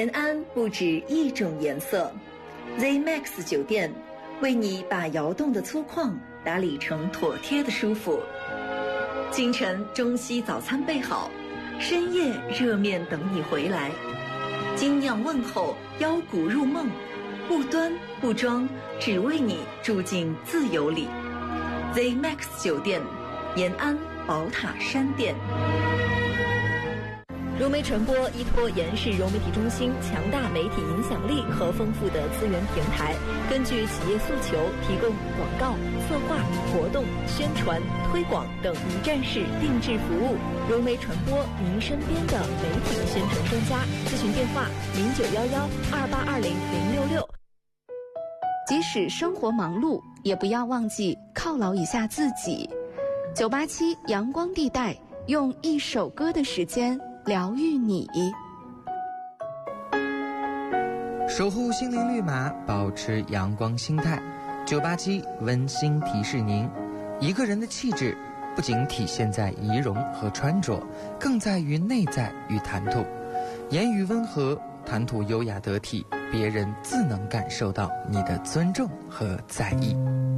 延安不止一种颜色 ，ZMAX 酒店为你把窑洞的粗犷打理成妥帖的舒服。清晨中西早餐备好，深夜热面等你回来。精酿问候，腰鼓入梦，不端不装，只为你住进自由里。ZMAX 酒店，延安宝塔山店。融媒传播依托延世融媒体中心强大媒体影响力和丰富的资源平台，根据企业诉求，提供广告、策划、活动、宣传、推广等一站式定制服务。融媒传播，您身边的媒体宣传专家。咨询电话：091128200666。 即使生活忙碌，也不要忘记犒劳一下自己。987阳光地带，用一首歌的时间疗愈你， 守护心灵绿码，保持阳光心态。987温馨提示您，一个人的气质不仅体现在仪容和穿着，更在于内在与谈吐。言语温和，谈吐优雅得体，别人自能感受到你的尊重和在意。